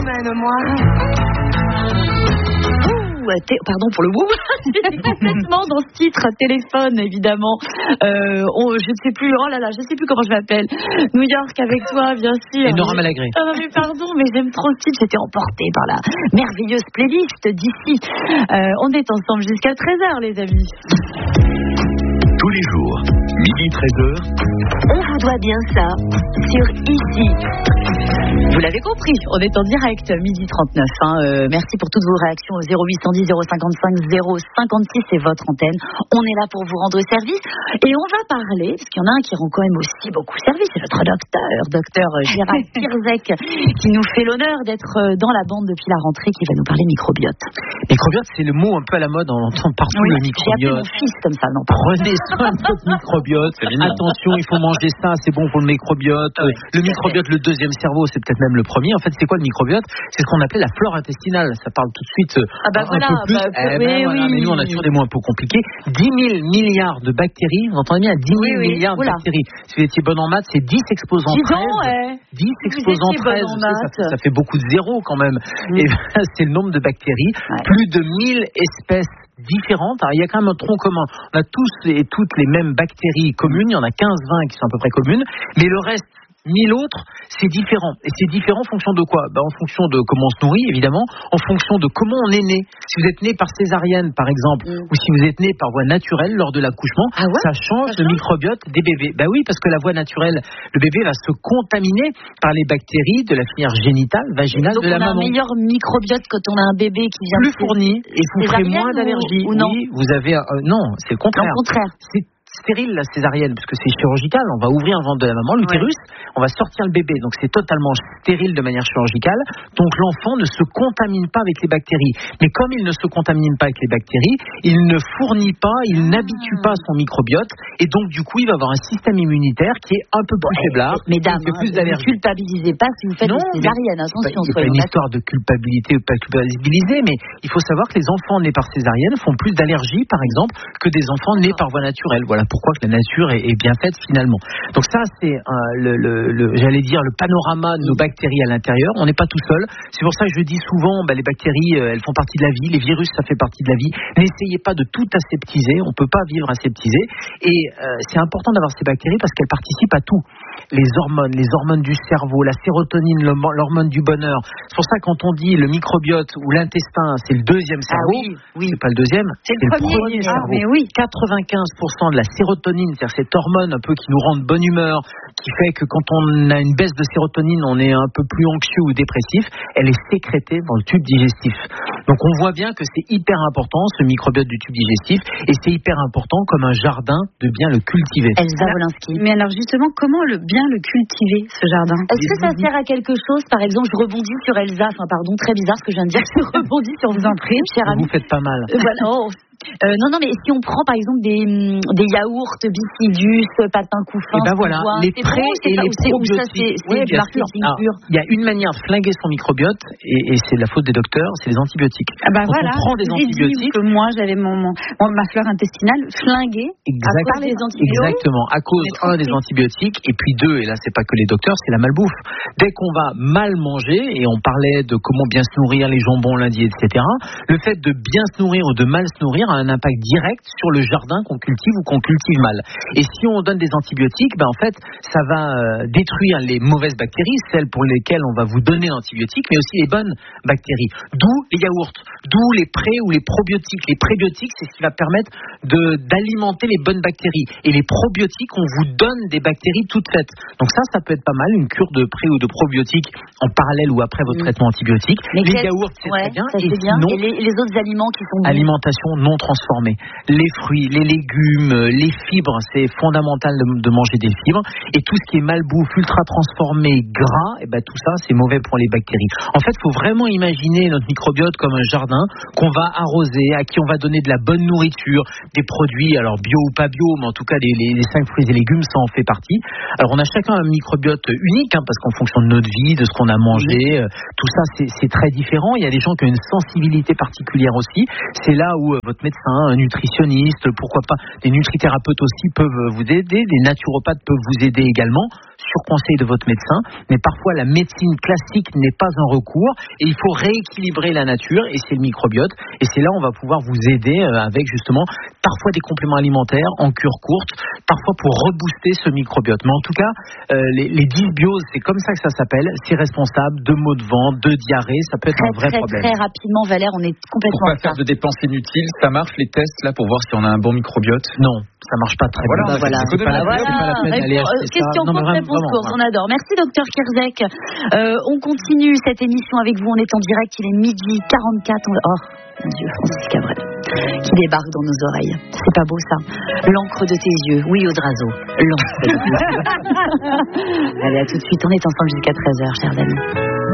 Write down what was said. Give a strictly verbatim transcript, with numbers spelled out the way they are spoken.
Mène-moi. Pardon pour le wou. J'étais complètement dans ce titre téléphone évidemment. Euh, on, je ne sais plus. Oh là là, je ne sais plus comment je m'appelle. New York avec toi, bien sûr. Et Nora Malagré. Ah, mais pardon, mais j'aime trop ce titre. J'étais emportée par la merveilleuse playlist d'ici. Euh, on est ensemble jusqu'à treize heures, les amis. Tous les jours, midi treize heures. On vous doit bien ça sur Ici. Vous l'avez compris, on est en direct, midi trente-neuf. Hein. Euh, merci pour toutes vos réactions au zéro huit cent dix zéro cinquante-cinq zéro cinquante-six, c'est votre antenne. On est là pour vous rendre service. Et on va parler, parce qu'il y en a un qui rend quand même aussi beaucoup service, c'est notre docteur, docteur Gérald Kierzek, qui nous fait l'honneur d'être dans la bande depuis la rentrée, qui va nous parler microbiote. Microbiote, c'est le mot un peu à la mode, on l'entend partout, oui, le microbiote. J'ai appelé mon fils comme ça, non. Prenez soin de votre microbiote. Attention, il faut manger ça, c'est bon pour le microbiote. Oui, le microbiote, le deuxième cerveau, c'est peut-être même le premier. En fait, c'est quoi le microbiote? C'est ce qu'on appelait la flore intestinale. Ça parle tout de suite ah bah un voilà, peu plus. Bah, eh ben oui, voilà. Oui. Mais nous, on a toujours des mots un peu compliqués. dix mille milliards de bactéries. Vous entendez bien? dix mille oui, oui. milliards Oula. de bactéries. Si vous étiez bon en maths, c'est dix exposants treize. Ouais. dix exposants treize. Ça, ça fait beaucoup de zéros quand même. Mmh. Et ben, c'est le nombre de bactéries. Ouais. Plus de mille espèces différentes. Alors, il y a quand même un tronc commun. On a tous et toutes les mêmes bactéries communes. Il y en a quinze vingt qui sont à peu près communes. Mais le reste, mille autres, c'est différent. Et c'est différent en fonction de quoi? Ben, en fonction de comment on se nourrit, évidemment, en fonction de comment on est né. Si vous êtes né par césarienne, par exemple, mmh. ou si vous êtes né par voie naturelle lors de l'accouchement, ah ouais ça change ça le change microbiote des bébés. Ben oui, parce que la voie naturelle, le bébé va se contaminer par les bactéries de la filière génitale, vaginale donc de la maman. Donc on a un meilleur microbiote quand on a un bébé qui vient plus fourni et vous ferez moins d'allergies. Ou, ou non oui, vous avez euh, non, c'est le contraire. Non, contraire. C'est stérile la césarienne parce que c'est chirurgical, on va ouvrir un ventre de la maman, l'utérus, ouais. on va sortir le bébé, donc c'est totalement stérile de manière chirurgicale, donc l'enfant ne se contamine pas avec les bactéries, mais comme il ne se contamine pas avec les bactéries, il ne fournit pas, il ah. n'habitue pas son microbiote et donc du coup il va avoir un système immunitaire qui est un peu plus ouais, faiblard, mesdames, qui fait plus hein, d'allergies. Ne culpabilisez pas si vous faites non, des césariennes, attention. C'est pas une histoire de culpabilité ou pas culpabiliser, mais il faut savoir que les enfants nés par césarienne font plus d'allergies par exemple que des enfants nés par voie naturelle. Voilà pourquoi que la nature est, est bien faite finalement. Donc ça c'est euh, le, le, le, j'allais dire le panorama de nos bactéries à l'intérieur. On n'est pas tout seul. C'est pour ça que je dis souvent, bah, les bactéries, euh, elles font partie de la vie. Les virus, ça fait partie de la vie. N'essayez pas de tout aseptiser. On peut pas vivre aseptisé. Et euh, c'est important d'avoir ces bactéries parce qu'elles participent à tout. Les hormones, les hormones du cerveau, la sérotonine, l'hormone du bonheur. C'est pour ça que quand on dit le microbiote ou l'intestin, c'est le deuxième cerveau. Ah oui, oui. C'est pas le deuxième. C'est, c'est le premier, le premier cerveau. Ah, mais oui. quatre-vingt-quinze pour cent de la sérotonine, c'est-à-dire cette hormone un peu qui nous rend de bonne humeur, qui fait que quand on a une baisse de sérotonine, on est un peu plus anxieux ou dépressif, elle est sécrétée dans le tube digestif. Donc on voit bien que c'est hyper important ce microbiote du tube digestif et c'est hyper important comme un jardin de bien le cultiver. Elsa Wolinski. Mais alors justement, comment le, bien le cultiver ce jardin? Est-ce que ça sert à quelque chose? Par exemple, je rebondis sur Elsa, enfin pardon, très bizarre ce que je viens de dire, je rebondis sur vous en prie, cher ami. Vous faites pas mal. Euh, voilà. Oh. Euh, non, non, mais si on prend par exemple des, des yaourts, bicidus, patins couffins, et ben voilà, bois, les prés bon, et pas, les probiotiques. Oui, bien sûr. Il y a une manière de flinguer son microbiote, et, et c'est la faute des docteurs, c'est les antibiotiques. Ah bah Quand voilà, on prend des antibiotiques, que moi j'avais mon, mon, ma flore intestinale flinguée exact, à cause des antibiotiques. Exactement, à cause un des antibiotiques, et puis deux, et là c'est pas que les docteurs, c'est la malbouffe. Dès qu'on va mal manger, et on parlait de comment bien se nourrir, les jambons lundi, et cetera, le fait de bien se nourrir ou de mal se nourrir a un impact direct sur le jardin qu'on cultive ou qu'on cultive mal. Et si on donne des antibiotiques, ben en fait, ça va euh, détruire les mauvaises bactéries, celles pour lesquelles on va vous donner l'antibiotique, mais aussi les bonnes bactéries. D'où les yaourts, d'où les prés ou les probiotiques. Les prébiotiques, c'est ce qui va permettre de, d'alimenter les bonnes bactéries. Et les probiotiques, on vous donne des bactéries toutes faites. Donc ça, ça peut être pas mal, une cure de pré ou de probiotiques en parallèle ou après votre mmh. traitement antibiotique. Mais les yaourts, c'est ouais, très bien. Et bien. Sinon, et les, les autres aliments qui sont bons. Alimentation non transformée. Les fruits, les légumes, les fibres, c'est fondamental de, de manger des fibres. Et tout ce qui est malbouffe, ultra transformé, gras, et ben tout ça, c'est mauvais pour les bactéries. En fait, il faut vraiment imaginer notre microbiote comme un jardin qu'on va arroser, à qui on va donner de la bonne nourriture, des produits, alors bio ou pas bio, mais en tout cas les, les, les cinq fruits et légumes, ça en fait partie. Alors on a chacun un microbiote unique, hein, parce qu'en fonction de notre vie, de ce qu'on a mangé, euh, tout ça c'est, c'est très différent. Il y a des gens qui ont une sensibilité particulière aussi. C'est là où euh, votre médecin, un nutritionniste, pourquoi pas, des nutrithérapeutes aussi peuvent vous aider, des naturopathes peuvent vous aider également sur conseil de votre médecin, mais parfois la médecine classique n'est pas un recours et il faut rééquilibrer la nature et c'est le microbiote. Et c'est là où on va pouvoir vous aider avec justement parfois des compléments alimentaires en cure courte, parfois pour rebooster ce microbiote. Mais en tout cas, euh, les, les dysbioses, c'est comme ça que ça s'appelle, c'est responsable de maux de ventre, de diarrhée, ça peut être très, un vrai très, problème. Très rapidement, Valère, on est complètement Pour pas faire de dépenses inutiles, ça marche les tests là pour voir si on a un bon microbiote? Non, ça marche pas très voilà, bien. Bah voilà. C'est pas la, voilà. c'est pas la peine d'aller Réponse, acheter question ça. Non, courte, vraiment, réponse vraiment, courte, ouais. on adore. Merci docteur Kirzek. Euh, on continue cette émission avec vous, on est en direct, il est midi quarante-quatre. On... Oh, mon Dieu, Francis Cabrel, qui débarque dans nos oreilles. C'est pas beau ça. L'encre de tes yeux, oui Odrazo, l'encre de tes yeux. Allez, à tout de suite, on est ensemble jusqu'à treize heures, chers amis.